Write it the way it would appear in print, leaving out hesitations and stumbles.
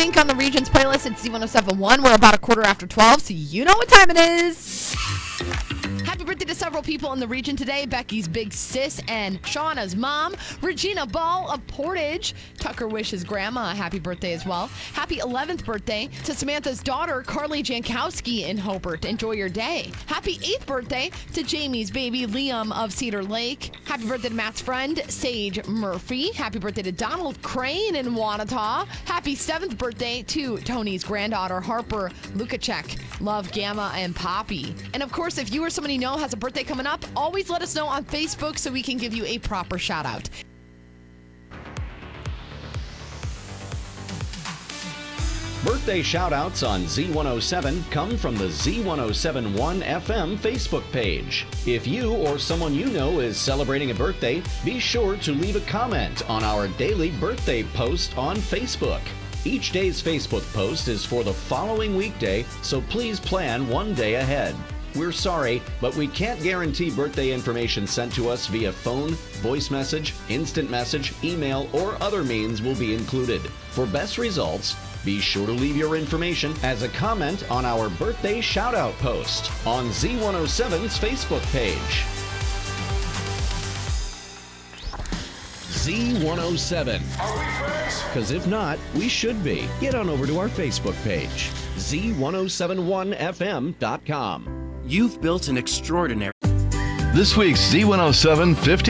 Sync on the Regions playlist at Z1071. We're about 12:15, so you know what time it is. Happy birthday to several people in the region today. Becky's big sis and Shauna's mom. Regina Ball of Portage. Tucker wishes grandma a happy birthday as well. Happy 11th birthday to Samantha's daughter, Carly Jankowski in Hobart. Enjoy your day. Happy 8th birthday to Jamie's baby, Liam of Cedar Lake. Happy birthday to Matt's friend, Sage Murphy. Happy birthday to Donald Crane in Wanata. Happy 7th birthday to Tony's granddaughter, Harper Lukacek. Love Gamma and Poppy. And of course, if you or somebody you know has a birthday coming up, always let us know on Facebook so we can give you a proper shout out. Birthday shout-outs on Z107 come from the Z1071 FM Facebook page. If you or someone you know is celebrating a birthday, be sure to leave a comment on our daily birthday post on Facebook. Each day's Facebook post is for the following weekday, so please plan one day ahead. We're sorry, but we can't guarantee birthday information sent to us via phone, voice message, instant message, email, or other means will be included. For best results, be sure to leave your information as a comment on our birthday shout-out post on Z107's Facebook page. Z107. Are we friends? Because if not, we should be. Get on over to our Facebook page, Z1071FM.com. You've built an extraordinary... This week's Z107 50